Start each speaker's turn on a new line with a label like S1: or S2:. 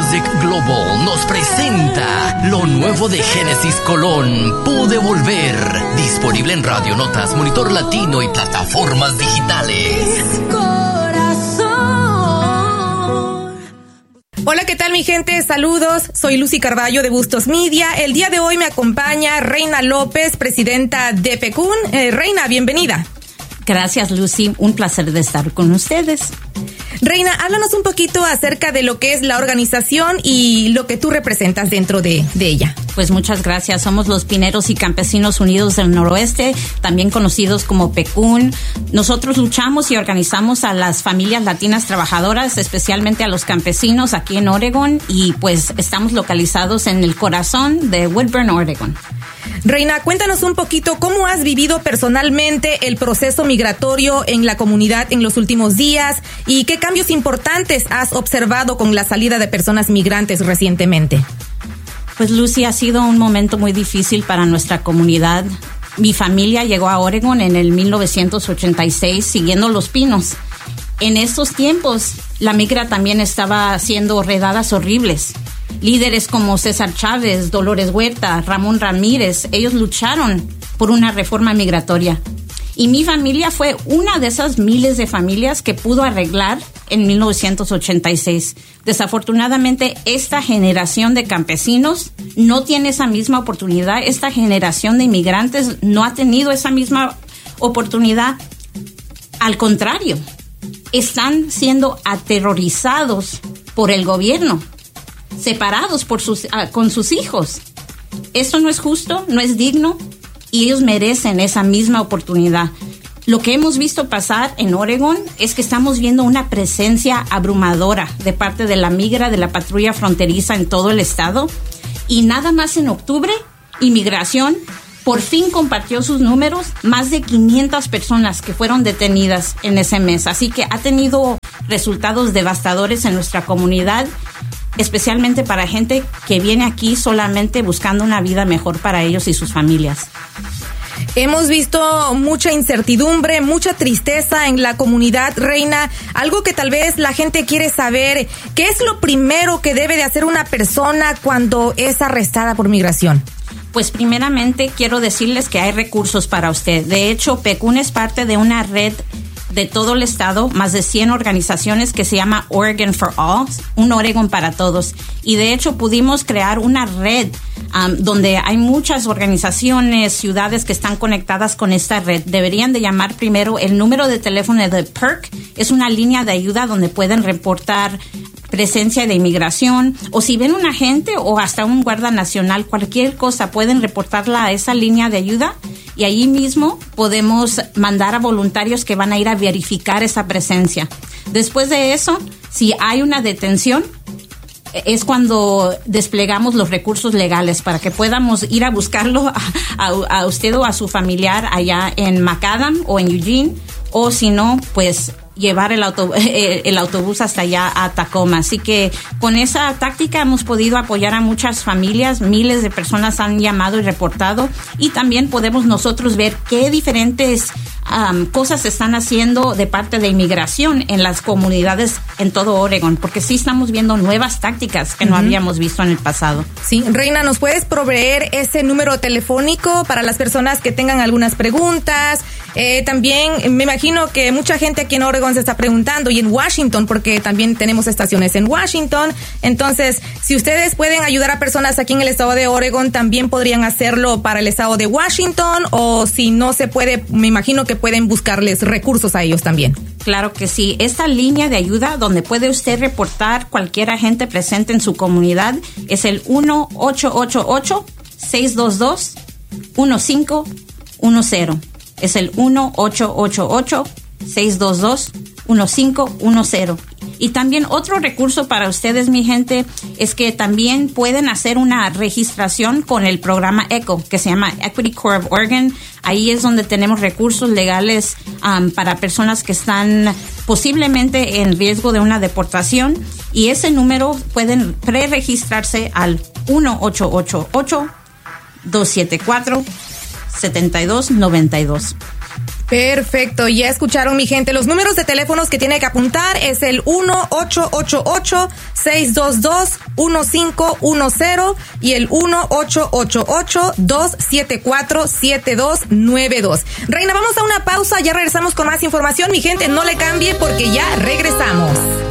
S1: Music Global nos presenta lo nuevo de Génesis Colón, Pude Volver. Disponible en Radio Notas, Monitor Latino y plataformas digitales.
S2: Hola, ¿qué tal mi gente? Saludos, soy Lucy Carballo de Bustos Media. El día de hoy me acompaña Reina López, presidenta de PECUN. Reina, bienvenida.
S3: Gracias, Lucy. Un placer de estar con ustedes.
S2: Reina, háblanos un poquito acerca de lo que es la organización y lo que tú representas dentro de ella.
S3: Pues muchas gracias. Somos los Pineros y Campesinos Unidos del Noroeste, también conocidos como PECUN. Nosotros luchamos y organizamos a las familias latinas trabajadoras, especialmente a los campesinos aquí en Oregon, y pues estamos localizados en el corazón de Woodburn, Oregon.
S2: Reina, cuéntanos un poquito cómo has vivido personalmente el proceso migratorio en la comunidad en los últimos días y qué cambios importantes has observado con la salida de personas migrantes recientemente.
S3: Pues Lucy, ha sido un momento muy difícil para nuestra comunidad. Mi familia llegó a Oregon en el 1986 siguiendo los pinos. En estos tiempos, la migra también estaba haciendo redadas horribles. Líderes como César Chávez, Dolores Huerta, Ramón Ramírez, ellos lucharon por una reforma migratoria. Y mi familia fue una de esas miles de familias que pudo arreglar en 1986. Desafortunadamente, esta generación de campesinos no tiene esa misma oportunidad. Esta generación de inmigrantes no ha tenido esa misma oportunidad. Al contrario, están siendo aterrorizados por el gobierno, separados con sus hijos. Esto no es justo, no es digno, y ellos merecen esa misma oportunidad. Lo que hemos visto pasar en Oregon es que estamos viendo una presencia abrumadora de parte de la migra, de la patrulla fronteriza en todo el estado, y nada más en octubre, Inmigración por fin compartió sus números, más de 500 personas que fueron detenidas en ese mes. Así que ha tenido resultados devastadores en nuestra comunidad, especialmente para gente que viene aquí solamente buscando una vida mejor para ellos y sus familias.
S2: Hemos visto mucha incertidumbre, mucha tristeza en la comunidad, Reina. Algo que tal vez la gente quiere saber, ¿qué es lo primero que debe de hacer una persona cuando es arrestada por migración?
S3: Pues primeramente quiero decirles que hay recursos para usted. De hecho, PECUN es parte de una red de todo el estado, más de 100 organizaciones que se llama Oregon for All, un Oregon para todos. Y de hecho pudimos crear una red donde hay muchas organizaciones, ciudades que están conectadas con esta red. Deberían de llamar primero el número de teléfono de PERC. Es una línea de ayuda donde pueden reportar presencia de inmigración, o si ven un agente o hasta un guardia nacional, cualquier cosa, pueden reportarla a esa línea de ayuda, y allí mismo podemos mandar a voluntarios que van a ir a verificar esa presencia. Después de eso, si hay una detención, es cuando desplegamos los recursos legales para que podamos ir a buscarlo a usted o a su familiar allá en Macadam o en Eugene, o si no, pues llevar el autobús hasta allá a Tacoma. Así que con esa táctica hemos podido apoyar a muchas familias, miles de personas han llamado y reportado, y también podemos nosotros ver qué diferentes cosas se están haciendo de parte de inmigración en las comunidades en todo Oregon, porque sí estamos viendo nuevas tácticas que no habíamos visto en el pasado.
S2: Sí, Reina, ¿nos puedes proveer ese número telefónico para las personas que tengan algunas preguntas? También me imagino que mucha gente aquí en Oregon se está preguntando, y en Washington, porque también tenemos estaciones en Washington. Entonces, si ustedes pueden ayudar a personas aquí en el estado de Oregon, también podrían hacerlo para el estado de Washington, o si no se puede, me imagino que pueden buscarles recursos a ellos también.
S3: Claro que sí. Esta línea de ayuda donde puede usted reportar cualquier agente presente en su comunidad es el 1-888-622-1510. Es el 1-888-622-1510. Y también otro recurso para ustedes, mi gente, es que también pueden hacer una registración con el programa ECHO, que se llama Equity Corps of Oregon. Ahí es donde tenemos recursos legales para personas que están posiblemente en riesgo de una deportación. Y ese número pueden preregistrarse al 1-888-274-7292.
S2: Perfecto, ya escucharon, mi gente. Los números de teléfonos que tiene que apuntar es el 1-888-622-1510 y el 1-888-274-7292. Reina, vamos a una pausa, ya regresamos con más información, mi gente, no le cambie porque ya regresamos.